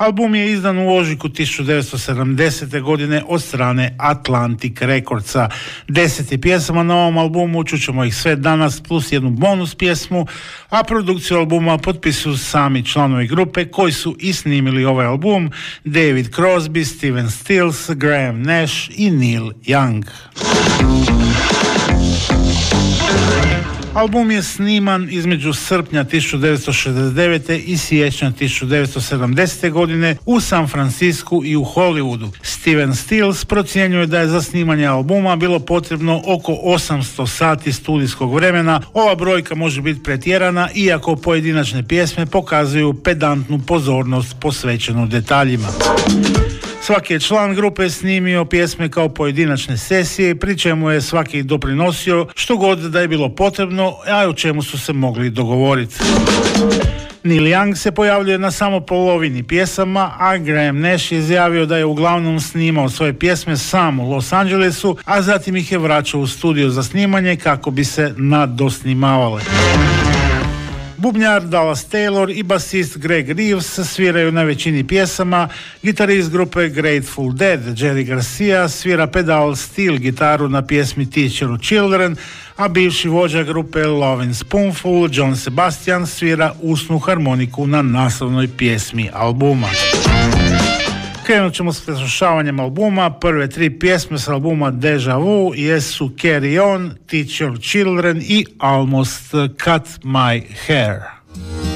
Album je izdan u ožujku 1970. godine od strane Atlantic Recordsa. 10 pjesama na ovom albumu, čućemo ih sve danas plus jednu bonus pjesmu, a produkciju albuma potpisuju sami članovi grupe koji su i snimili ovaj album: David Crosby, Steven Stills, Graham Nash i Neil Young. Album je sniman između srpnja 1969. i siječnja 1970. godine u San Francisku i u Hollywoodu. Steven Stills procjenjuje da je za snimanje albuma bilo potrebno oko 800 sati studijskog vremena. Ova brojka može biti pretjerana, iako pojedinačne pjesme pokazuju pedantnu pozornost posvećenu detaljima. Svaki je član grupe snimio pjesme kao pojedinačne sesije, pri čemu je svaki doprinosio što god da je bilo potrebno, a o čemu su se mogli dogovoriti. Neil Young se pojavljuje na samo polovini pjesama, a Graham Nash je izjavio da je uglavnom snimao svoje pjesme sam u Los Angelesu, a zatim ih je vraćao u studio za snimanje kako bi se nadosnimavale. Bubnjar Dallas Taylor i basist Greg Reeves sviraju na većini pjesama, gitarist grupe Grateful Dead Jerry Garcia svira pedal steel gitaru na pjesmi Teach Your Children, a bivši vođa grupe Lovin' Spoonful John Sebastian svira usnu harmoniku na naslovnoj pjesmi albuma. Krenut ćemo s preslušavanjem albuma. Prve 3 pjesme s albuma Deja Vu jesu Carry On, Teach Your Children i Almost Cut My Hair.